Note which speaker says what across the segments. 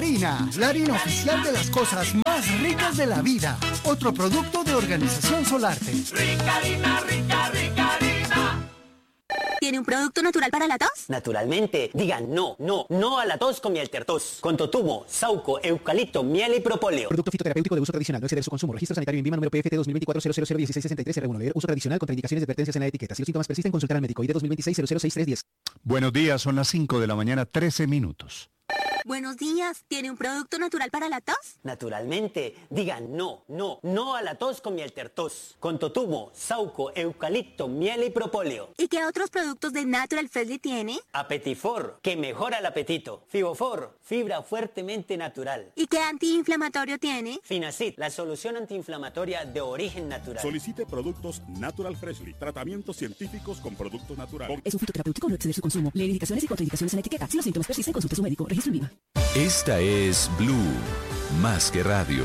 Speaker 1: Rica harina, la harina oficial de las cosas más ricas de la vida. Otro producto de Organización Solarte.
Speaker 2: Rica harina, rica, rica harina.
Speaker 3: ¿Tiene un producto natural para la tos?
Speaker 4: Naturalmente. Digan no a la tos con Mieltertos. Con totumo, sauco, eucalipto, miel y propóleo.
Speaker 5: Producto fitoterapéutico de uso tradicional. No exceder su consumo. Registro sanitario INVIMA número PFT 2024-00001663-R1. Leer uso tradicional. Contraindicaciones y advertencias en la etiqueta. Si los síntomas persisten, consultar al médico. ID 2026-006310.
Speaker 6: Buenos días, son las 5 de la mañana, 13 minutos.
Speaker 3: Buenos días, ¿tiene un producto natural para la tos?
Speaker 4: Naturalmente. Digan no a la tos con Mieltertos. Con totumo, sauco, eucalipto, miel y propóleo.
Speaker 3: ¿Y qué otros productos de Natural Freshly tiene?
Speaker 4: Apetifor, que mejora el apetito. Fibofor, fibra fuertemente natural.
Speaker 3: ¿Y qué antiinflamatorio tiene?
Speaker 4: Finacid, la solución antiinflamatoria de origen natural.
Speaker 7: Solicite productos Natural Freshly. Tratamientos científicos con productos naturales.
Speaker 8: Es un fitoterapéutico, no exceder su consumo. Lee indicaciones y contraindicaciones en la etiqueta. Si los síntomas persisten, consulte a su médico. Registro INVIMA.
Speaker 9: Esta es Blue, más que radio.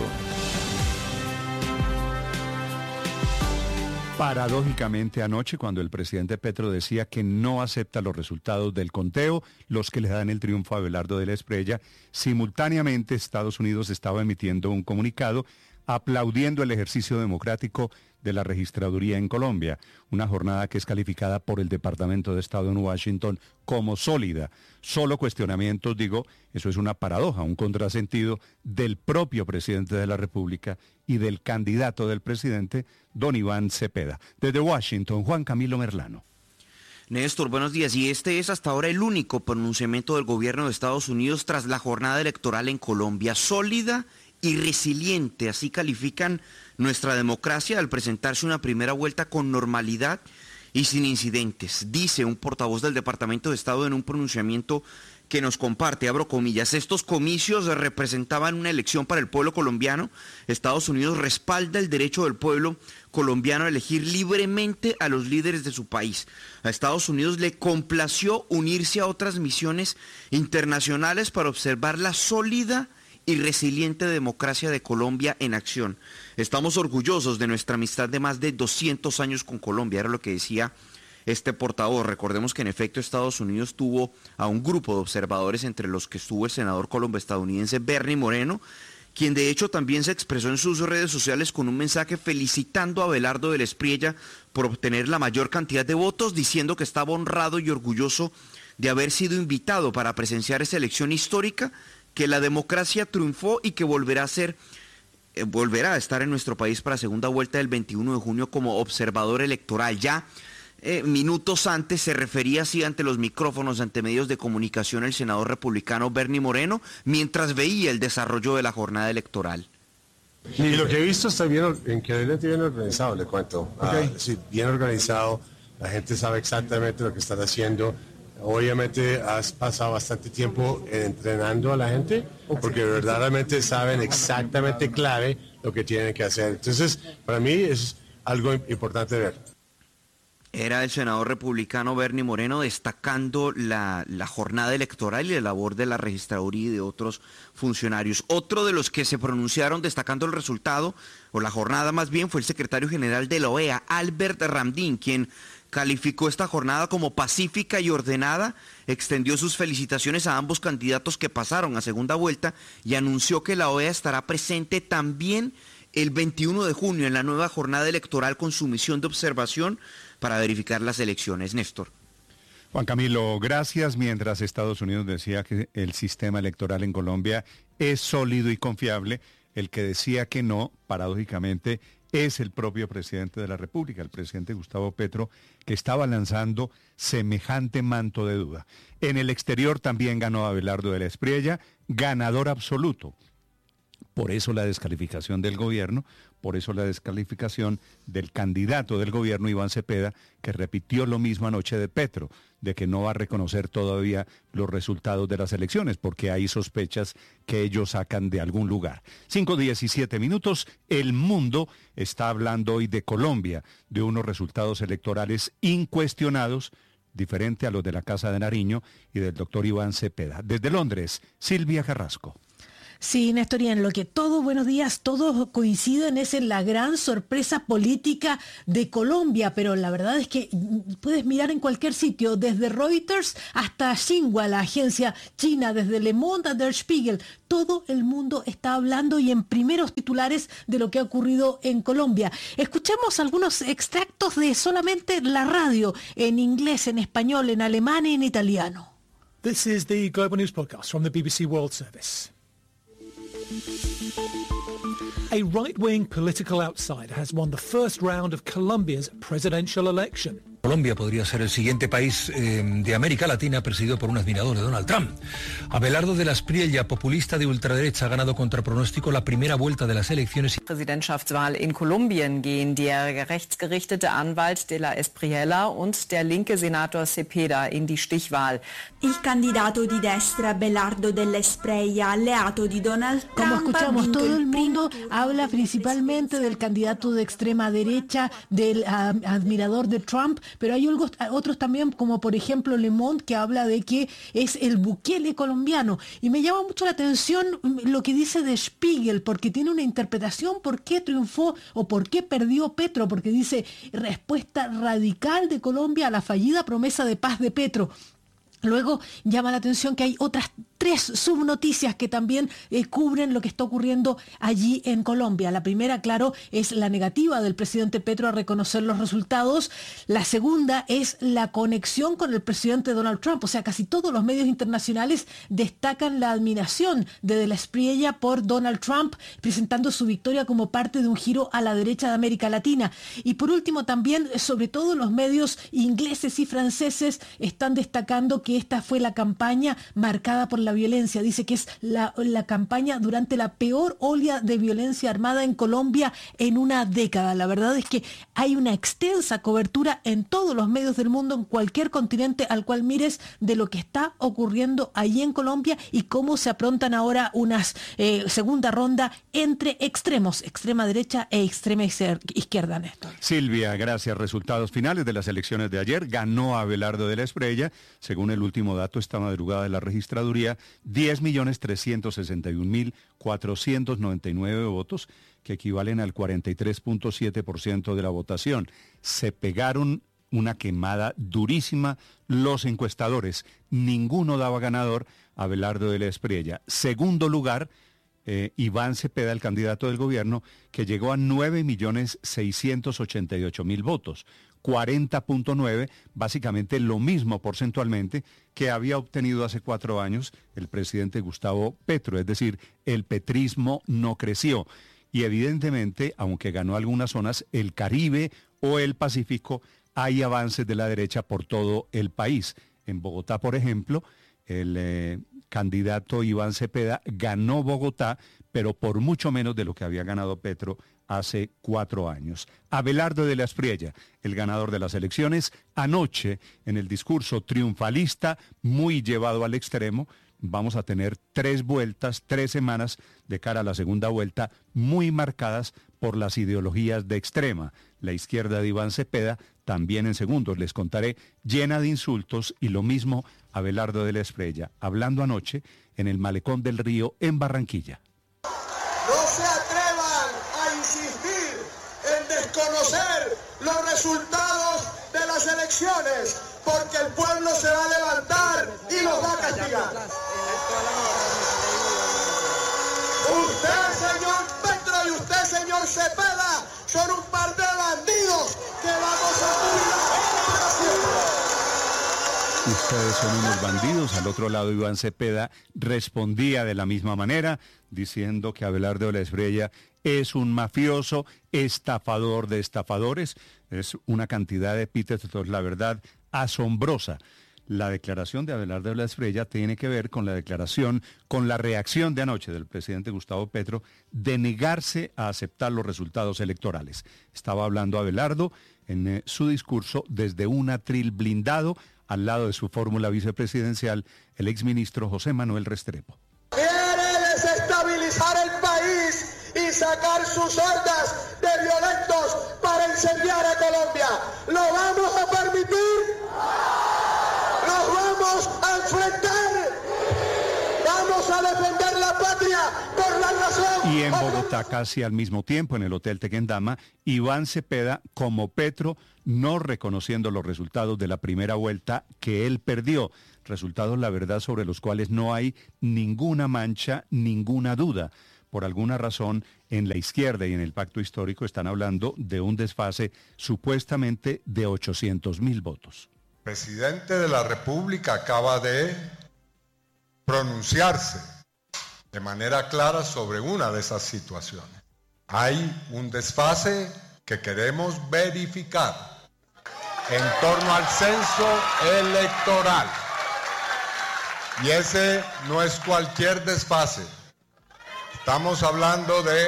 Speaker 6: Paradójicamente anoche, cuando el presidente Petro decía que no acepta los resultados del conteo, los que le dan el triunfo a Abelardo de la Espriella, simultáneamente Estados Unidos estaba emitiendo un comunicado aplaudiendo el ejercicio democrático de la registraduría en Colombia, una jornada que es calificada por el Departamento de Estado en Washington como sólida. Solo cuestionamientos, digo, eso es una paradoja, un contrasentido del propio presidente de la República y del candidato del presidente, don Iván Cepeda. Desde Washington, Juan Camilo Merlano.
Speaker 10: Néstor, buenos días. Y este es hasta ahora el único pronunciamiento del gobierno de Estados Unidos tras la jornada electoral en Colombia, sólida y resiliente. Así califican nuestra democracia al presentarse una primera vuelta con normalidad y sin incidentes, dice un portavoz del Departamento de Estado en un pronunciamiento que nos comparte, abro comillas, estos comicios representaban una elección para el pueblo colombiano. Estados Unidos respalda el derecho del pueblo colombiano a elegir libremente a los líderes de su país. A Estados Unidos le complació unirse a otras misiones internacionales para observar la sólida y resiliente democracia de Colombia en acción. Estamos orgullosos de nuestra amistad de más de 200 años con Colombia, era lo que decía este portavoz. Recordemos que en efecto Estados Unidos tuvo a un grupo de observadores entre los que estuvo el senador colombo-estadounidense Bernie Moreno, quien de hecho también se expresó en sus redes sociales con un mensaje felicitando a Abelardo de la Espriella por obtener la mayor cantidad de votos, diciendo que estaba honrado y orgulloso de haber sido invitado para presenciar esa elección histórica, que la democracia triunfó y que volverá a estar en nuestro país para segunda vuelta del 21 de junio como observador electoral. Ya minutos antes se refería así ante los micrófonos, ante medios de comunicación, el senador republicano Bernie Moreno, mientras veía el desarrollo de la jornada electoral.
Speaker 11: Y lo que he visto está bien, increíblemente bien organizado, le cuento. Okay. Sí, bien organizado, la gente sabe exactamente lo que están haciendo. Obviamente has pasado bastante tiempo entrenando a la gente, porque verdaderamente saben exactamente clave lo que tienen que hacer. Entonces, para mí es algo importante ver.
Speaker 10: Era el senador republicano Bernie Moreno destacando la jornada electoral y la labor de la registraduría y de otros funcionarios. Otro de los que se pronunciaron destacando el resultado, o la jornada más bien, fue el secretario general de la OEA, Albert Ramdin, quien calificó esta jornada como pacífica y ordenada, extendió sus felicitaciones a ambos candidatos que pasaron a segunda vuelta y anunció que la OEA estará presente también el 21 de junio en la nueva jornada electoral con su misión de observación para verificar las elecciones. Néstor.
Speaker 6: Juan Camilo, gracias. Mientras Estados Unidos decía que el sistema electoral en Colombia es sólido y confiable, el que decía que no, paradójicamente, es el propio presidente de la República, el presidente Gustavo Petro, que estaba lanzando semejante manto de duda. En el exterior también ganó Abelardo de la Espriella, ganador absoluto. Por eso la descalificación del gobierno, por eso la descalificación del candidato del gobierno, Iván Cepeda, que repitió lo mismo anoche de Petro, de que no va a reconocer todavía los resultados de las elecciones, porque hay sospechas que ellos sacan de algún lugar. 5:17, el mundo está hablando hoy de Colombia, de unos resultados electorales incuestionados, diferente a los de la Casa de Nariño y del doctor Iván Cepeda. Desde Londres, Silvia Carrasco.
Speaker 12: Sí, Néstor, y en lo que buenos días, todos coinciden es en la gran sorpresa política de Colombia, pero la verdad es que puedes mirar en cualquier sitio, desde Reuters hasta Xinhua, la agencia china, desde Le Monde a Der Spiegel, todo el mundo está hablando y en primeros titulares de lo que ha ocurrido en Colombia. Escuchemos algunos extractos de solamente la radio, en inglés, en español, en alemán y en italiano.
Speaker 13: This is the Global News Podcast from the BBC World Service. A right-wing political outsider has won the first round of Colombia's presidential election.
Speaker 14: Colombia podría ser el siguiente país de América Latina presidido por un admirador de Donald Trump. Abelardo de la Espriella, populista de ultraderecha, ha ganado contra pronóstico la primera vuelta de las elecciones.
Speaker 15: Präsidentschaftswahl in Kolumbien gehen der rechtsgerichtete Anwalt de la Espriella und der linke Senator Cepeda in die Stichwahl.
Speaker 16: Il candidato di destra Abelardo della Espriella, alleato di Donald Trump.
Speaker 12: Como escuchamos, todo el mundo habla principalmente del candidato de extrema derecha, del admirador de Trump, pero hay otros también, como por ejemplo Le Monde, que habla de que es el Bukele colombiano. Y me llama mucho la atención lo que dice Der Spiegel, porque tiene una interpretación por qué triunfó o por qué perdió Petro, porque dice respuesta radical de Colombia a la fallida promesa de paz de Petro. Luego llama la atención que hay otras 3 subnoticias que también cubren lo que está ocurriendo allí en Colombia. La primera, claro, es la negativa del presidente Petro a reconocer los resultados. La segunda es la conexión con el presidente Donald Trump. O sea, casi todos los medios internacionales destacan la admiración de la Espriella por Donald Trump, presentando su victoria como parte de un giro a la derecha de América Latina. Y por último, también, sobre todo los medios ingleses y franceses están destacando que esta fue la campaña marcada por la violencia. Dice que es la campaña durante la peor ola de violencia armada en Colombia en una década. La verdad es que hay una extensa cobertura en todos los medios del mundo, en cualquier continente al cual mires, de lo que está ocurriendo allí en Colombia y cómo se aprontan ahora unas segunda ronda entre extremos, extrema derecha e extrema izquierda, Néstor.
Speaker 6: Silvia, gracias. Resultados finales de las elecciones de ayer. Ganó Abelardo de la Espriella, según el último dato esta madrugada de la registraduría, 10.361.499 votos, que equivalen al 43.7% de la votación. Se pegaron una quemada durísima los encuestadores. Ninguno daba ganador a Abelardo de la Espriella. Segundo lugar, Iván Cepeda, el candidato del gobierno, que llegó a 9.688.000 votos. 40.9, básicamente lo mismo porcentualmente que había obtenido hace 4 años el presidente Gustavo Petro, es decir, el petrismo no creció. Y evidentemente, aunque ganó algunas zonas, el Caribe o el Pacífico, hay avances de la derecha por todo el país. En Bogotá, por ejemplo, el candidato Iván Cepeda ganó Bogotá, pero por mucho menos de lo que había ganado Petro hace 4 años. Abelardo de la Espriella, el ganador de las elecciones, anoche en el discurso triunfalista, muy llevado al extremo. Vamos a tener 3 vueltas, 3 semanas de cara a la segunda vuelta, muy marcadas por las ideologías de extrema. La izquierda de Iván Cepeda, también en segundos, les contaré, llena de insultos, y lo mismo Abelardo de la Espriella, hablando anoche en el Malecón del Río en Barranquilla.
Speaker 17: No se atrevan a insistir en desconocer los resultados de las elecciones, porque el pueblo se va a levantar y los va a castigar. Usted, señor Petro, y usted, señor Cepeda, son un par de bandidos que vamos a pudrir para siempre.
Speaker 6: Ustedes son unos bandidos. Al otro lado, Iván Cepeda respondía de la misma manera, diciendo que Abelardo de la Espriella es un mafioso, estafador de estafadores. Es una cantidad de epítetos, la verdad, asombrosa. La declaración de Abelardo de la Espriella tiene que ver con la declaración, con la reacción de anoche del presidente Gustavo Petro de negarse a aceptar los resultados electorales. Estaba hablando Abelardo en su discurso desde un atril blindado al lado de su fórmula vicepresidencial, el exministro José Manuel Restrepo.
Speaker 17: Quiere desestabilizar el país y sacar sus hordas de violentos para incendiar a Colombia. ¿Lo vamos a permitir? ¿Nos vamos a enfrentar? Vamos Vamos a defender la patria por la razón.
Speaker 6: Y en Bogotá, casi al mismo tiempo, en el Hotel Tequendama, Iván Cepeda, como Petro, no reconociendo los resultados de la primera vuelta que él perdió. Resultados, la verdad, sobre los cuales no hay ninguna mancha, ninguna duda. Por alguna razón, en la izquierda y en el pacto histórico están hablando de un desfase supuestamente de 800.000 votos.
Speaker 18: El presidente de la República acaba de pronunciarse de manera clara sobre una de esas situaciones. Hay un desfase que queremos verificar en torno al censo electoral. Y ese no es cualquier desfase. Estamos hablando de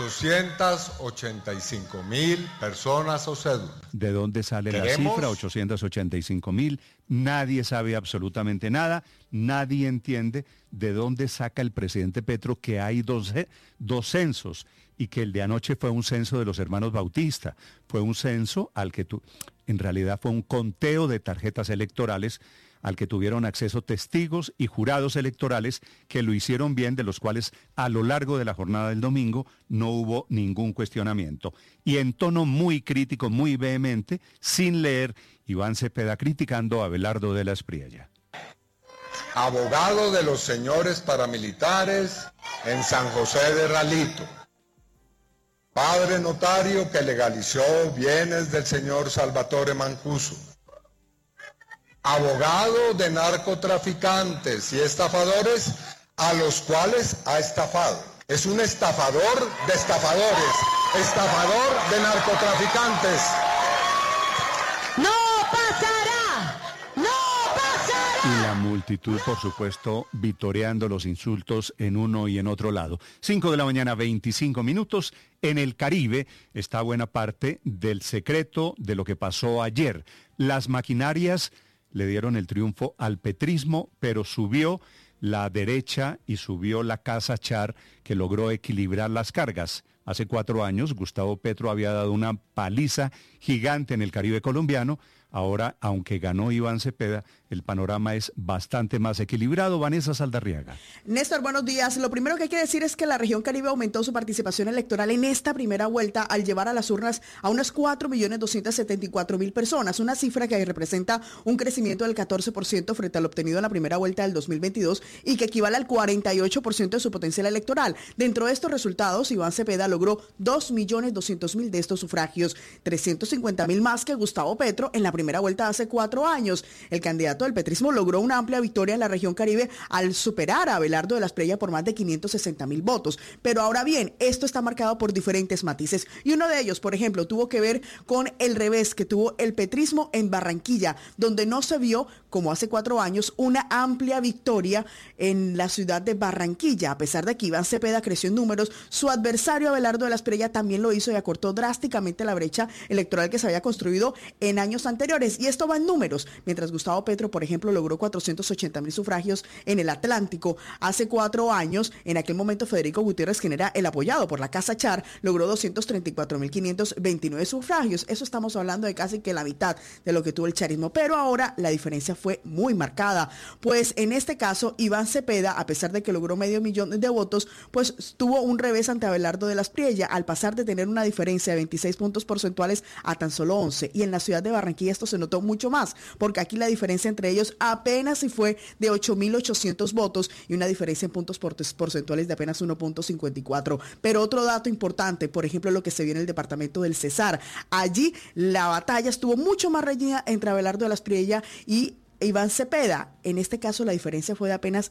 Speaker 18: 885.000 personas o cédulas.
Speaker 6: ¿De dónde sale la cifra? 885.000. Nadie sabe absolutamente nada. Nadie entiende de dónde saca el presidente Petro que hay dos censos y que el de anoche fue un censo de los hermanos Bautista. Fue un censo al que en realidad fue un conteo de tarjetas electorales al que tuvieron acceso testigos y jurados electorales que lo hicieron bien, de los cuales a lo largo de la jornada del domingo no hubo ningún cuestionamiento. Y en tono muy crítico, muy vehemente, sin leer, Iván Cepeda criticando a Abelardo de la Espriella.
Speaker 18: Abogado de los señores paramilitares en San José de Ralito. Padre notario que legalizó bienes del señor Salvatore Mancuso. Abogado de narcotraficantes y estafadores a los cuales ha estafado. Es un estafador de estafadores, estafador de narcotraficantes.
Speaker 12: ¡No pasará! ¡No pasará!
Speaker 6: Y la multitud, por supuesto, vitoreando los insultos en uno y en otro lado. 5 de la mañana, 25 minutos. En el Caribe está buena parte del secreto de lo que pasó ayer. Las maquinarias le dieron el triunfo al petrismo, pero subió la derecha y subió la Casa Char, que logró equilibrar las cargas. Hace 4 años, Gustavo Petro había dado una paliza gigante en el Caribe colombiano. Ahora, aunque ganó Iván Cepeda, el panorama es bastante más equilibrado. Vanessa Saldarriaga.
Speaker 19: Néstor, buenos días. Lo primero que hay que decir es que la región Caribe aumentó su participación electoral en esta primera vuelta al llevar a las urnas a unas 4.274.000 personas, una cifra que representa un crecimiento del 14% frente al obtenido en la primera vuelta del 2022 y que equivale al 48% de su potencial electoral. Dentro de estos resultados, Iván Cepeda logró 2.200.000 de estos sufragios, 350.000 más que Gustavo Petro en la primera vuelta hace 4 años. El candidato del petrismo logró una amplia victoria en la región Caribe al superar a Abelardo de la Espriella por más de 560.000 votos. Pero ahora bien, esto está marcado por diferentes matices y uno de ellos, por ejemplo, tuvo que ver con el revés que tuvo el petrismo en Barranquilla, donde no se vio, como hace 4 años, una amplia victoria en la ciudad de Barranquilla. A pesar de que Iván Cepeda creció en números, su adversario Abelardo de la Espriella también lo hizo y acortó drásticamente la brecha electoral que se había construido en años anteriores. Y esto va en números. Mientras Gustavo Petro, por ejemplo, logró 480.000 sufragios en el Atlántico hace 4 años, en aquel momento Federico Gutiérrez, quien era el apoyado por la Casa Char, logró 234.529 sufragios. Eso estamos hablando de casi que la mitad de lo que tuvo el charismo. Pero ahora la diferencia fue muy marcada. Pues en este caso, Iván Cepeda, a pesar de que logró 500.000 de votos, pues tuvo un revés ante Abelardo de la Espriella, al pasar de tener una diferencia de 26 puntos porcentuales a tan solo 11. Y en la ciudad de Barranquilla esto se notó mucho más, porque aquí la diferencia entre ellos apenas si fue de 8.800 votos y una diferencia en puntos porcentuales de apenas 1.54. Pero otro dato importante, por ejemplo, lo que se vio en el departamento del Cesar. Allí la batalla estuvo mucho más reñida entre Abelardo de la Espriella y Iván Cepeda. En este caso la diferencia fue de apenas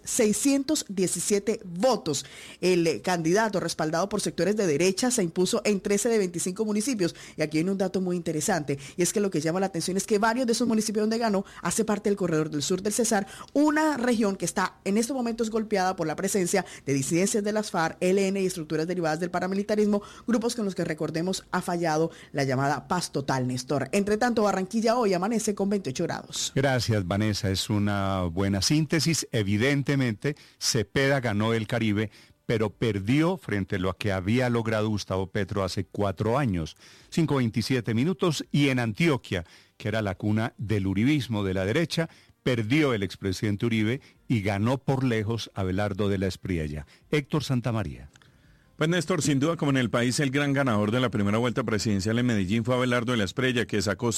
Speaker 19: 617 votos. El candidato respaldado por sectores de derecha se impuso en 13 de 25 municipios. Y aquí hay un dato muy interesante, y es que lo que llama la atención es que varios de esos municipios donde ganó hace parte del corredor del sur del Cesar, una región que está en estos momentos golpeada por la presencia de disidencias de las FARC, ELN y estructuras derivadas del paramilitarismo, grupos con los que, recordemos, ha fallado la llamada paz total, Néstor. Entre tanto, Barranquilla hoy amanece con 28 grados.
Speaker 6: Gracias, Vanessa, es una buena síntesis. Evidentemente, Cepeda ganó el Caribe, pero perdió frente a lo que había logrado Gustavo Petro hace 4 años. 5:27 minutos, y en Antioquia, que era la cuna del uribismo de la derecha, perdió el expresidente Uribe y ganó por lejos Abelardo de la Espriella. Héctor Santamaría.
Speaker 20: Pues Néstor, sin duda como en el país, el gran ganador de la primera vuelta presidencial en Medellín fue Abelardo de la Espriella, que sacó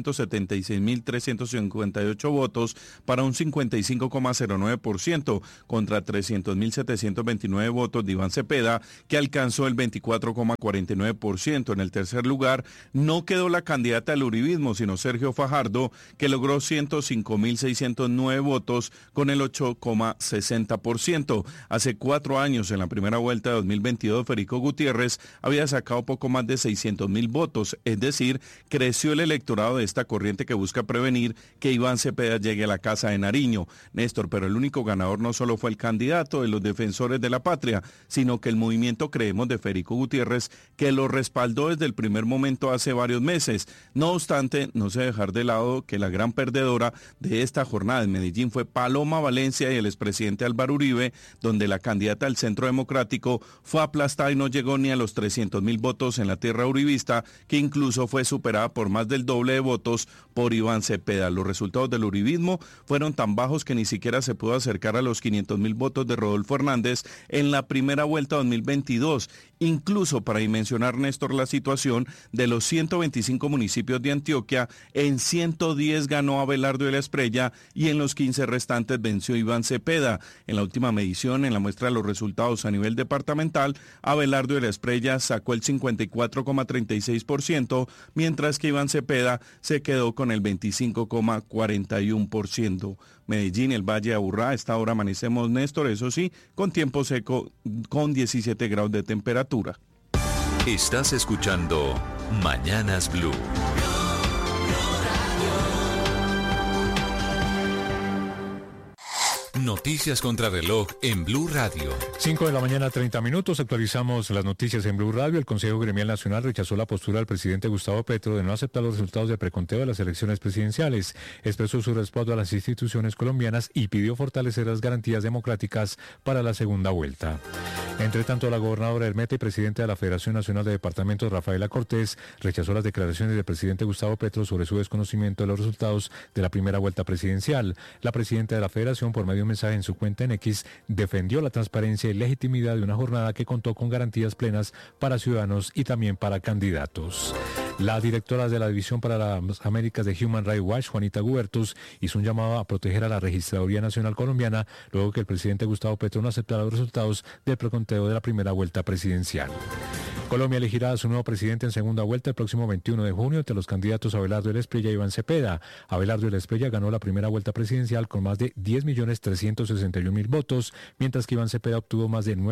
Speaker 20: 676.358 votos para un 55,09% contra 300.729 votos de Iván Cepeda, que alcanzó el 24,49%. En el tercer lugar no quedó la candidata del uribismo, sino Sergio Fajardo, que logró 105.609 votos con el 8,60%. Hace 4 años, en la primera vuelta de 2022, Federico Gutiérrez había sacado poco más de 600.000 votos, es decir, creció el electorado de esta corriente que busca prevenir que Iván Cepeda llegue a la Casa de Nariño. Néstor, pero el único ganador no solo fue el candidato de los defensores de la patria, sino que el movimiento Creemos de Federico Gutiérrez, que lo respaldó desde el primer momento hace varios meses. No obstante, no se debe dejar de lado que la gran perdedora de esta jornada en Medellín fue Paloma Valencia y el expresidente Álvaro Uribe, donde la candidata del Centro Democrático fue aplastada y no llegó ni a los 300.000 votos en la tierra uribista, que incluso fue superada por más del doble de votos por Iván Cepeda. Los resultados del uribismo fueron tan bajos que ni siquiera se pudo acercar a los 500.000 votos de Rodolfo Hernández en la primera vuelta 2022. Incluso, para dimensionar, Néstor, la situación, de los 125 municipios de Antioquia, en 110 ganó Abelardo de la Espriella y en los 15 restantes venció Iván Cepeda. En la última medición, en la muestra de los resultados a nivel departamental, Abelardo de la Espriella sacó el 54,36%, mientras que Iván Cepeda se quedó con el 25,41%. Medellín, el Valle de Aburrá, a esta hora amanecemos, Néstor, eso sí, con tiempo seco, con 17 grados de temperatura.
Speaker 9: Estás escuchando Mañanas Blue. Noticias contra reloj en Blue Radio.
Speaker 14: 5 de la mañana, 30 minutos. Actualizamos las noticias en Blue Radio. El Consejo Gremial Nacional rechazó la postura del presidente Gustavo Petro de no aceptar los resultados de preconteo de las elecciones presidenciales. Expresó su respaldo a las instituciones colombianas y pidió fortalecer las garantías democráticas para la segunda vuelta. Entre tanto, la gobernadora Hermeta y presidenta de la Federación Nacional de Departamentos, Rafaela Cortés, rechazó las declaraciones del presidente Gustavo Petro sobre su desconocimiento de los resultados de la primera vuelta presidencial. La presidenta de la Federación, por medio de un mensaje en su cuenta en X, defendió la transparencia y legitimidad de una jornada que contó con garantías plenas para ciudadanos y también para candidatos. La directora de la División para las Américas de Human Rights Watch, Juanita Gubertus, hizo un llamado a proteger a la Registraduría Nacional Colombiana luego que el presidente Gustavo Petro no aceptara los resultados del preconteo de la primera vuelta presidencial. Colombia elegirá a su nuevo presidente en segunda vuelta el próximo 21 de junio entre los candidatos Abelardo de la Espriella y Iván Cepeda. Abelardo de la Espriella ganó la primera vuelta presidencial con más de 10.361.000 votos, mientras que Iván Cepeda obtuvo más de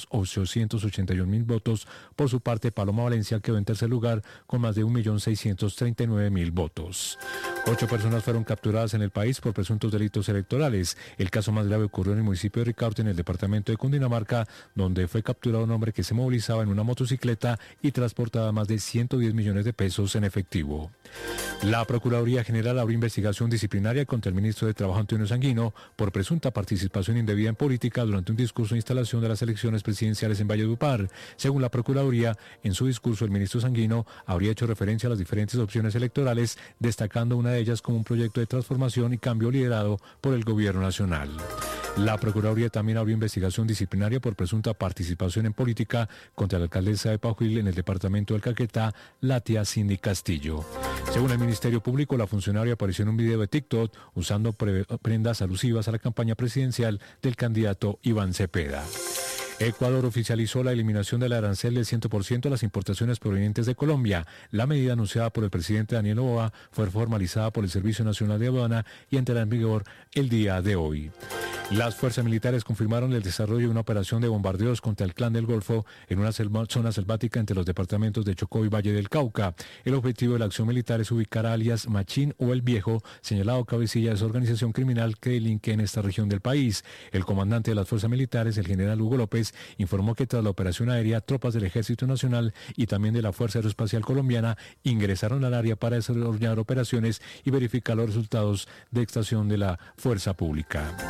Speaker 14: 9.881.000 votos. Por su parte, Paloma Valencia quedó en tercer lugar con más de 1.639.000 votos. 8 personas fueron capturadas en el país por presuntos delitos electorales. El caso más grave ocurrió en el municipio de Ricaurte, en el departamento de Cundinamarca, donde fue capturado un hombre que se movilizaba en una motocicleta y transportaba más de 110 millones de pesos en efectivo. La Procuraduría General abrió investigación disciplinaria contra el ministro de Trabajo, Antonio Sanguino, por presunta participación indebida en política durante un discurso de instalación de las elecciones presidenciales en Valledupar. Según la Procuraduría, en su discurso el ministro Sanguino habría hecho referencia a las diferentes opciones electorales, destacando una de ellas como un proyecto de transformación y cambio liderado por el gobierno nacional. La Procuraduría también abrió investigación disciplinaria por presunta participación en política contra la alcaldesa de Paujil en el departamento del Caquetá, Latia Cindy Castillo. Según el Ministerio Público, la funcionaria apareció en un video de TikTok usando prendas alusivas a la campaña presidencial del candidato Iván Cepeda. Ecuador oficializó la eliminación del arancel del 100% a las importaciones provenientes de Colombia. La medida anunciada por el presidente Daniel Noboa fue formalizada por el Servicio Nacional de Aduana y entrará en vigor el día de hoy. Las fuerzas militares confirmaron el desarrollo de una operación de bombardeos contra el Clan del Golfo en una zona selvática entre los departamentos de Chocó y Valle del Cauca. El objetivo de la acción militar es ubicar a alias Machín o El Viejo, señalado cabecilla de esa organización criminal que delinque en esta región del país. El comandante de las fuerzas militares, el general Hugo López, informó que tras la operación aérea, tropas del Ejército Nacional y también de la Fuerza Aeroespacial Colombiana ingresaron al área para desarrollar operaciones y verificar los resultados de extracción de la fuerza pública.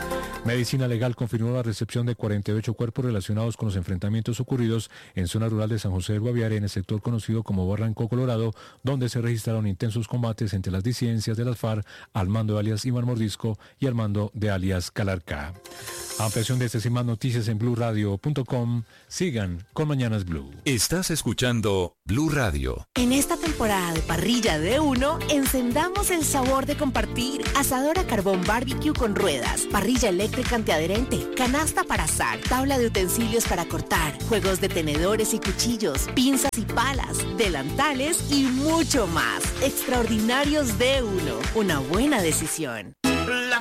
Speaker 14: Medicina Legal confirmó la recepción de 48 cuerpos relacionados con los enfrentamientos ocurridos en zona rural de San José del Guaviare, en el sector conocido como Barranco Colorado, donde se registraron intensos combates entre las disidencias de las FARC al mando de alias Iván Mordisco y al mando de alias Calarcá. Ampliación de estas y más noticias en BluRadio.com. Sigan con Mañanas Blue.
Speaker 9: Estás escuchando Blue Radio.
Speaker 21: En esta temporada de parrilla de uno, encendamos el sabor de compartir. Asador a carbón barbecue con ruedas, parrilla eléctrica antiadherente, canasta para asar, tabla de utensilios para cortar, juegos de tenedores y cuchillos, pinzas y palas, delantales y mucho más. Extraordinarios de uno. Una buena decisión.
Speaker 2: La